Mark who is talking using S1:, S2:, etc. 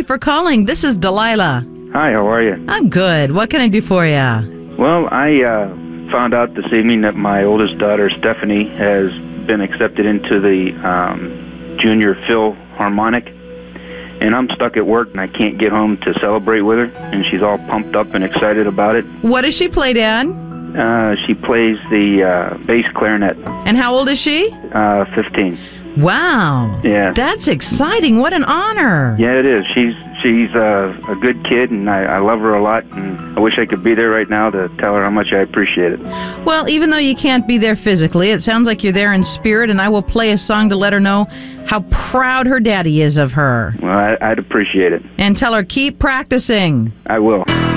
S1: for calling. This is Delilah.
S2: Hi, how are you?
S1: I'm good. What can I do for you?
S2: Well, I found out this evening that my oldest daughter, Stephanie, has been accepted into the Junior Philharmonic, and I'm stuck at work and I can't get home to celebrate with her, and she's all pumped up and excited about it.
S1: What does she play, Dad?
S2: She plays the bass clarinet.
S1: And how old is she?
S2: 15.
S1: Wow.
S2: Yeah.
S1: That's exciting. What an honor.
S2: Yeah, it is. She's a good kid, and I love her a lot, and I wish I could be there right now to tell her how much I appreciate it.
S1: Well, even though you can't be there physically, it sounds like you're there in spirit, and I will play a song to let her know how proud her daddy is of her.
S2: Well, I'd appreciate it.
S1: And tell her, keep practicing.
S2: I will.